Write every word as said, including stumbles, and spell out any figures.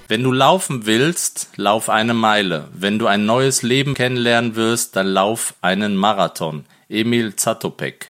Wenn du laufen willst, lauf eine Meile. Wenn du ein neues Leben kennenlernen wirst, dann lauf einen Marathon. Emil Zatopek.